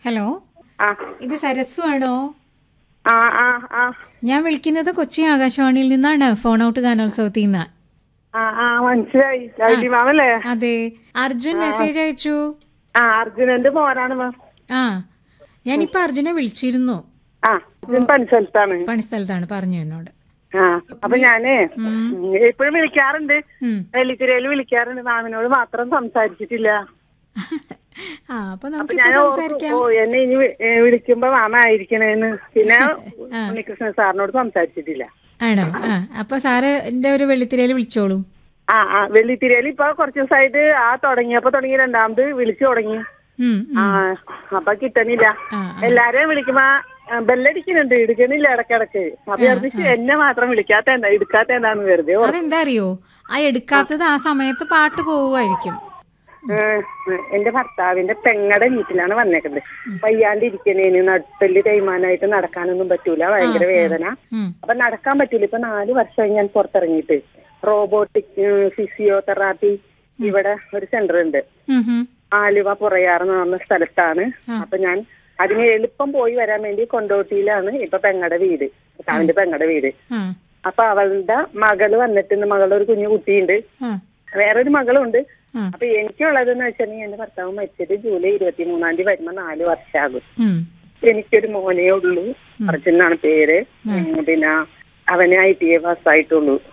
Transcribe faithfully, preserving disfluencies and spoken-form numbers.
Hello, ആ ഇത് സരസ്വ ആണോ? ആ ആ ആ ഞാൻ വിളിക്കുന്നത് കൊച്ചി ആകാശവാണിയിൽ നിന്നാണ്, ഫോൺ ഔട്ട് ഗാനോത്സവത്തിൽ നിന്ന്. ആ ആ മനസ്സിലായി. ലൗലി മാമല്ലേ? അതെ, അർജുൻ മെസ്സേജ് അയച്ചു. ആ അർജുനന്റെ മോനാണ് മാം. ആ, ഞാനിപ്പോ അർജുനെ വിളിച്ചിരുന്നു. ആ അർജുൻ പണിസ്ഥലത്താണ്. പണിസ്ഥലത്താണ്, പറഞ്ഞു എന്നോട്. ആ അപ്പൊ ഞാനേ ഉം. എപ്പോഴും വിളിക്കാറുണ്ട്, ഉം. വെള്ളിത്തിരയില് വിളിക്കാറുണ്ട്. മാമിനോട് മാത്രം സംസാരിച്ചിട്ടില്ല. ആ, അപ്പൊ അപ്പൊ നമുക്ക് ഞാൻ ഓർക്കും, സംസാരിക്കാം. ഓ എന്നെ ഇനി വി- ഏ, വിളിക്കുമ്പോ മാമ ആയിരിക്കണേന്ന്. പിന്നെ ആ. ഉണ്ണികൃഷ്ണൻ സാറിനോട് സംസാരിച്ചിട്ടില്ല. ആണോ? ആ, അപ്പൊ സാറ് എന്റെ ഒരു വെള്ളിത്തിരയിൽ വിളിച്ചോളൂ. ആ ആ വെള്ളിത്തിരയിൽ ഇപ്പൊ കുറച്ച് ദിവസമായിട്ട് ആ തുടങ്ങിയപ്പോ തുടങ്ങി രണ്ടാമത് വിളിച്ചു തുടങ്ങി. ഉം, ആ ഉം. അപ്പൊ കിട്ടണില്ല. ആ, ആ. എല്ലാരെയും വിളിക്കുമ്പോ ആ, ബെല്ലടിക്കുന്നുണ്ട്, എടുക്കണില്ല ഇടക്കിടക്ക്. അപ്പൊ വിചാരിച്ചു എന്നെ മാത്രം വിളിക്കാത്ത എന്താ എടുക്കാത്ത എന്താന്ന് വെറുതെ ഓർത്തു. അതെന്താ അറിയോ, ആ എടുക്കാത്തത് ആ സമയത്ത് പാട്ട് പോവുമായിരിക്കും. ഏ, എന്റെ ഭർത്താവിന്റെ പെങ്ങടെ വീട്ടിലാണ് വന്നേക്കുന്നത്. വയ്യാണ്ടിരിക്കണേന്, നട്ടല് തേയ്മാനായിട്ട് നടക്കാനൊന്നും പറ്റൂല, ഭയങ്കര വേദന. ഉം. അപ്പൊ നടക്കാൻ പറ്റൂല. ഇപ്പൊ നാല് വർഷമായി ഞാൻ പുറത്തിറങ്ങിയിട്ട്. റോബോട്ടിക് ഫിസിയോതെറാപ്പി ഇവിടെ ഒരു സെന്റർ ഉണ്ട്, ഉം, ഉം. ആലുവ പുറയാറ് എന്ന് പറഞ്ഞ സ്ഥലത്താണ്. അപ്പൊ ഞാൻ അതിന് എളുപ്പം പോയി വരാൻ വേണ്ടി കൊണ്ടോട്ടിയിലാണ് ഇപ്പൊ പെങ്ങടെ വീട്, ഭർത്താവിന്റെ പെങ്ങടെ വീട്. ആ, അപ്പൊ അവളുടെ മകള് വന്നിട്ടുണ്ട്. മകളുടെ ഒരു കുഞ്ഞു കുട്ടിയുണ്ട്, ആ, വേറൊരു മകളുണ്ട്. ആ. അപ്പൊ എനിക്കുള്ളതെന്ന് വെച്ചിട്ടുണ്ടെങ്കിൽ എന്റെ ഭർത്താവ് മരിച്ചത് ജൂലൈ ഇരുപത്തി മൂന്നാം തീയതി വരുമ്പോ നാല് വർഷമാകും. ഉം. എനിക്കൊരു മോനേ ഉള്ളൂ, അർജുനാണ് പേര്. ഉം, പിന്നെ അവന് ഐ ടി എ പാസ്സായിട്ടുള്ളൂ.